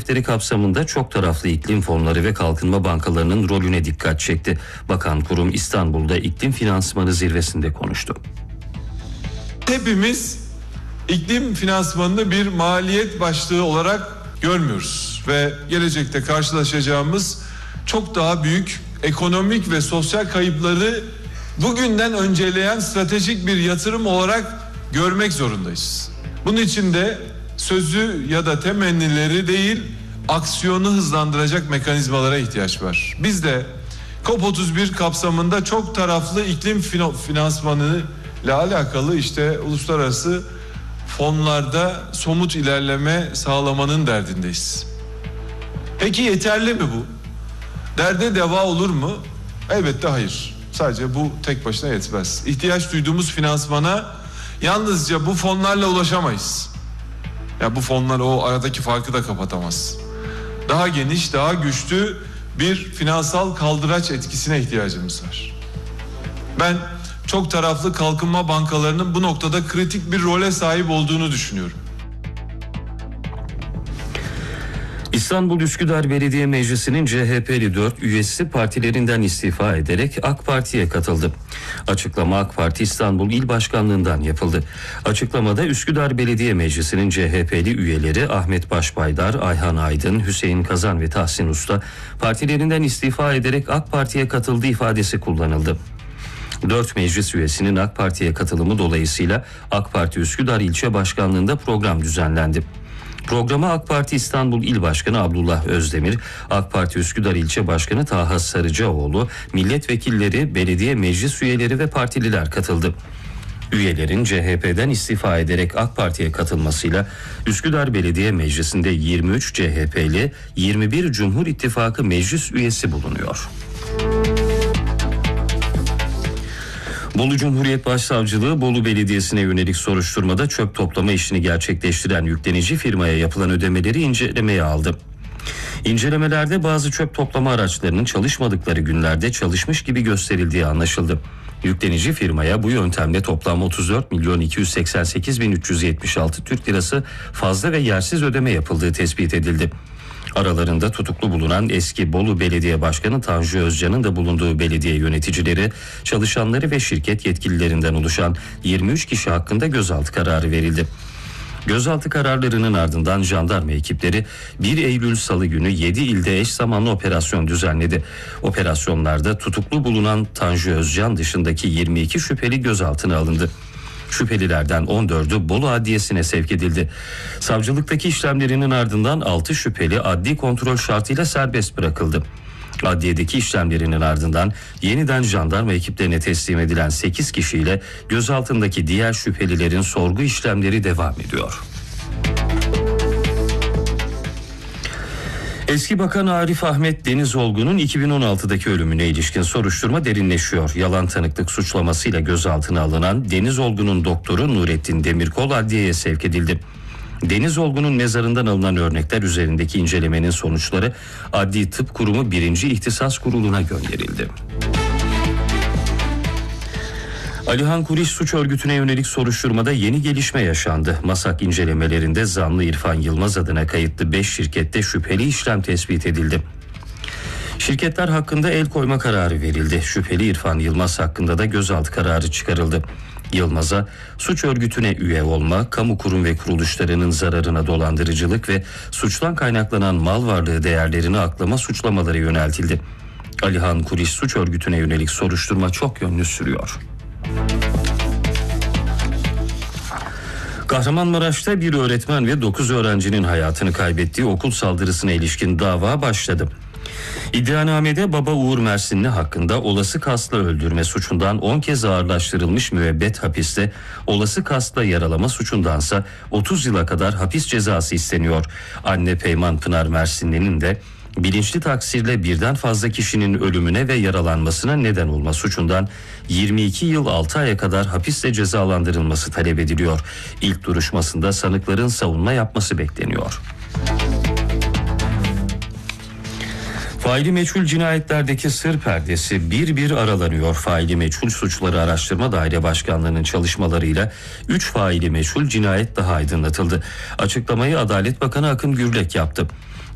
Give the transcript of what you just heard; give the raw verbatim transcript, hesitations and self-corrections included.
faaliyetleri kapsamında çok taraflı iklim fonları ve kalkınma bankalarının rolüne dikkat çekti. Bakan kurum İstanbul'da iklim finansmanı zirvesinde konuştu. Hepimiz iklim finansmanını bir maliyet başlığı olarak görmüyoruz ve gelecekte karşılaşacağımız çok daha büyük ekonomik ve sosyal kayıpları bugünden önceleyen stratejik bir yatırım olarak görmek zorundayız. Bunun için de sözü ya da temennileri değil, aksiyonu hızlandıracak mekanizmalara ihtiyaç var. Biz de COP otuz bir kapsamında çok taraflı iklim finansmanı ile alakalı işte uluslararası fonlarda somut ilerleme sağlamanın derdindeyiz. Peki yeterli mi bu? Derde deva olur mu? Elbette hayır. Sadece bu tek başına yetmez. İhtiyaç duyduğumuz finansmana yalnızca bu fonlarla ulaşamayız. Ya bu fonlar o aradaki farkı da kapatamaz. Daha geniş, daha güçlü bir finansal kaldıraç etkisine ihtiyacımız var. Ben çok taraflı kalkınma bankalarının bu noktada kritik bir role sahip olduğunu düşünüyorum. İstanbul Üsküdar Belediye Meclisi'nin C H P'li dört üyesi partilerinden istifa ederek AK Parti'ye katıldı. Açıklama AK Parti İstanbul İl Başkanlığı'ndan yapıldı. Açıklamada Üsküdar Belediye Meclisi'nin C H P'li üyeleri Ahmet Başbaydar, Ayhan Aydın, Hüseyin Kazan ve Tahsin Usta partilerinden istifa ederek AK Parti'ye katıldığı ifadesi kullanıldı. Dört meclis üyesinin AK Parti'ye katılımı dolayısıyla AK Parti Üsküdar İlçe Başkanlığı'nda program düzenlendi. Programa AK Parti İstanbul İl Başkanı Abdullah Özdemir, AK Parti Üsküdar İlçe Başkanı Taha Sarıcaoğlu, milletvekilleri, belediye meclis üyeleri ve partililer katıldı. Üyelerin C H P'den istifa ederek AK Parti'ye katılmasıyla Üsküdar Belediye Meclisi'nde yirmi üç C H P'li, yirmi bir Cumhur İttifakı meclis üyesi bulunuyor. Bolu Cumhuriyet Başsavcılığı Bolu Belediyesi'ne yönelik soruşturmada çöp toplama işini gerçekleştiren yüklenici firmaya yapılan ödemeleri incelemeye aldı. İncelemelerde bazı çöp toplama araçlarının çalışmadıkları günlerde çalışmış gibi gösterildiği anlaşıldı. Yüklenici firmaya bu yöntemle toplam otuz dört milyon iki yüz seksen sekiz bin üç yüz yetmiş altı Türk lirası fazla ve yersiz ödeme yapıldığı tespit edildi. Aralarında tutuklu bulunan eski Bolu Belediye Başkanı Tanju Özcan'ın da bulunduğu belediye yöneticileri, çalışanları ve şirket yetkililerinden oluşan yirmi üç kişi hakkında gözaltı kararı verildi. Gözaltı kararlarının ardından jandarma ekipleri bir Eylül Salı günü yedi ilde eş zamanlı operasyon düzenledi. Operasyonlarda tutuklu bulunan Tanju Özcan dışındaki yirmi iki şüpheli gözaltına alındı. Şüphelilerden on dördü Bolu Adliyesi'ne sevk edildi. Savcılıktaki işlemlerinin ardından altı şüpheli adli kontrol şartıyla serbest bırakıldı. Adliyedeki işlemlerinin ardından yeniden jandarma ekiplerine teslim edilen sekiz kişiyle gözaltındaki diğer şüphelilerin sorgu işlemleri devam ediyor. Eski Bakan Arif Ahmet Denizolgu'nun iki bin on altıdaki ölümüne ilişkin soruşturma derinleşiyor. Yalan tanıklık suçlamasıyla gözaltına alınan Denizolgu'nun doktoru Nurettin Demirkol adliyeye sevk edildi. Denizolgu'nun mezarından alınan örnekler üzerindeki incelemenin sonuçları Adli Tıp Kurumu birinci İhtisas Kurulu'na gönderildi. Alihan Kuriş suç örgütüne yönelik soruşturmada yeni gelişme yaşandı. Masak incelemelerinde zanlı İrfan Yılmaz adına kayıtlı beş şirkette şüpheli işlem tespit edildi. Şirketler hakkında el koyma kararı verildi. Şüpheli İrfan Yılmaz hakkında da gözaltı kararı çıkarıldı. Yılmaz'a suç örgütüne üye olma, kamu kurum ve kuruluşlarının zararına dolandırıcılık ve suçtan kaynaklanan mal varlığı değerlerini aklama suçlamaları yöneltildi. Alihan Kuriş suç örgütüne yönelik soruşturma çok yönlü sürüyor. Kahramanmaraş'ta bir öğretmen ve dokuz öğrencinin hayatını kaybettiği okul saldırısına ilişkin dava başladı. İddianamede baba Uğur Mersinli hakkında olası kasla öldürme suçundan on kez ağırlaştırılmış müebbet hapiste, olası kasla yaralama suçundansa otuz yıla kadar hapis cezası isteniyor. Anne Peyman Pınar Mersinli'nin de bilinçli taksirle birden fazla kişinin ölümüne ve yaralanmasına neden olma suçundan yirmi iki yıl altı aya kadar hapisle cezalandırılması talep ediliyor. İlk duruşmasında sanıkların savunma yapması bekleniyor. Faili meçhul cinayetlerdeki sır perdesi bir bir aralanıyor. Faili meçhul suçları araştırma daire başkanlığının çalışmalarıyla üç faili meçhul cinayet daha aydınlatıldı. Açıklamayı Adalet Bakanı Akın Gürlek yaptı.